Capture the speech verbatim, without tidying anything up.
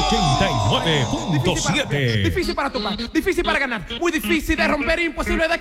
ochenta y nueve punto siete. Difícil para topar, difícil para ganar, muy difícil de romper, imposible de